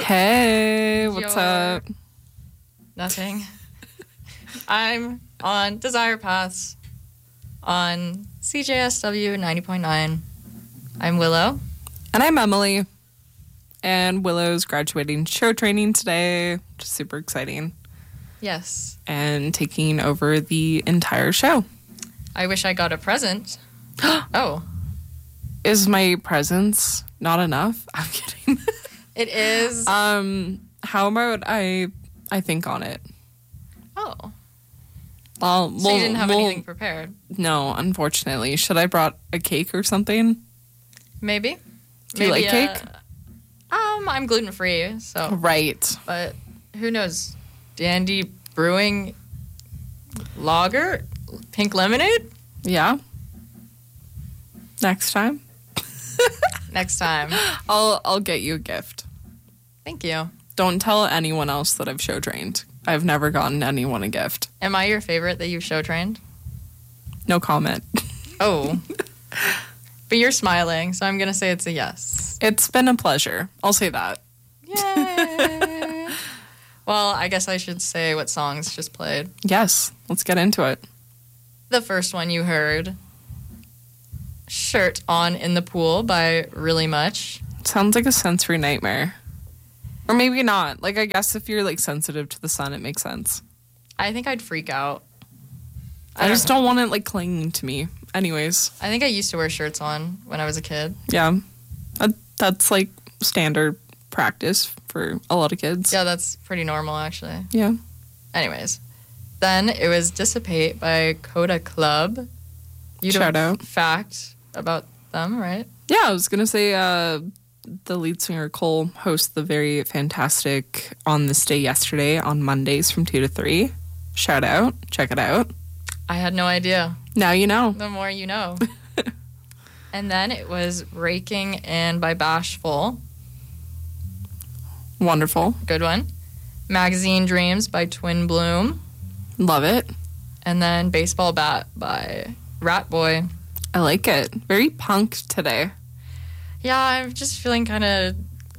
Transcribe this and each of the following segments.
Hey, what's up? Nothing. I'm on Desire Paths on CJSW 90.9. I'm Willow. And I'm Emily. And Willow's graduating show training today, which is super exciting. Yes. And taking over the entire show. I wish I got a present. Oh. Is my presence not enough? I'm kidding. It is. How about I think on it? Oh. So you didn't have anything prepared? No, unfortunately. Should I brought a cake or something? Maybe. Do you like cake? I'm gluten-free, so. Right. But who knows? Dandy Brewing Lager? Pink lemonade? Yeah. Next time. Next time. I'll get you a gift. Thank you. Don't tell anyone else that I've show trained. I've never gotten anyone a gift. Am I your favorite that you've show trained? No comment. Oh. But you're smiling, so I'm going to say it's a yes. It's been a pleasure. I'll say that. Yay. Well, I guess I should say what songs just played. Yes. Let's get into it. The first one you heard, Shirt On in the Pool by Really Much. Sounds like a sensory nightmare. Or maybe not. Like, I guess if you're, like, sensitive to the sun, it makes sense. I think I'd freak out. I just don't want it, like, clinging to me. Anyways. I think I used to wear shirts on when I was a kid. Yeah. That's, like, standard practice for a lot of kids. Yeah, that's pretty normal, actually. Yeah. Anyways. Then it was Dissipate by Coda Club. You Shout out. Fact about them, right? Yeah, I was going to say the lead singer Cole hosts the very fantastic On This Day Yesterday on Mondays from 2 to 3. Shout out. Check it out. I had no idea. Now you know. The more you know. And then it was Raking In by Bashful. Wonderful. Good one. Magazine Dreams by Twin Bloom. Love it. And then Baseball Bat by Rat Boy. I like it. Very punk today. Yeah, I'm just feeling kind of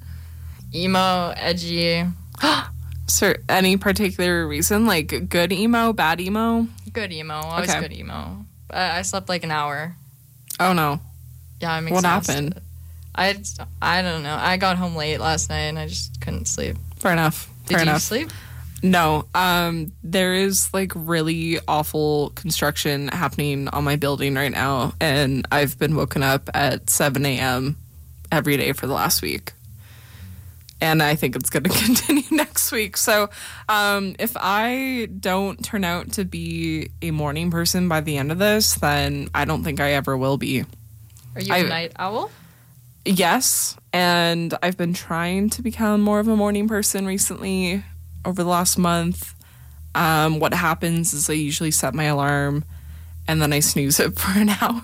emo, edgy. Sir, any particular reason? Like good emo, bad emo? Good emo. Always Okay. good emo. I slept like an hour. Oh, no. Yeah, I'm What exhausted. happened? I don't know. I got home late last night and I just couldn't sleep. Fair enough. Did you sleep? No. There is like really awful construction happening on my building right now, and I've been woken up at 7 a.m. every day for the last week. And I think it's going to continue next week. So if I don't turn out to be a morning person by the end of this, then I don't think I ever will be. Are you a night owl? Yes, and I've been trying to become more of a morning person recently over the last month. What happens is I usually set my alarm and then I snooze it for an hour.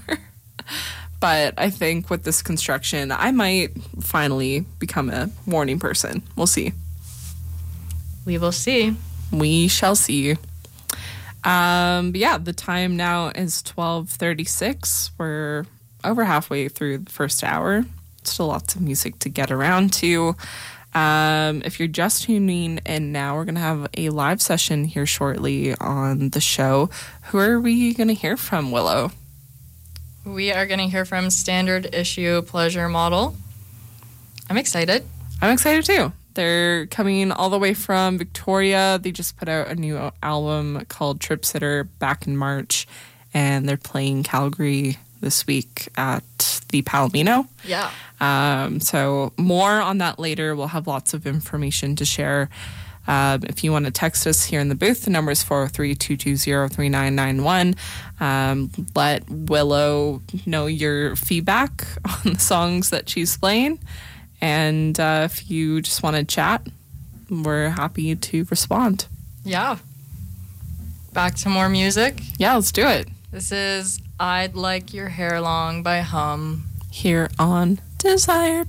But I think with this construction, I might finally become a morning person. We'll see. We will see. We shall see. But yeah, the time now is 12:36. We're over halfway through the first hour. Still lots of music to get around to. If you're just tuning in now, we're going to have a live session here shortly on the show. Who are we going to hear from, Willow? We are going to hear from Standard Issue Pleasure Model. I'm excited. I'm excited too. They're coming all the way from Victoria. They just put out a new album called Trip Sitter back in March, and they're playing Calgary this week at the Palomino. Yeah. So more on that later. We'll have lots of information to share. If you want to text us here in the booth, the number is 403-220-3991. Let Willow know your feedback on the songs that she's playing. And if you just want to chat, we're happy to respond. Yeah. Back to more music. Yeah, let's do it. This is I'd Like Your Hair Long by Hum. Here on Desire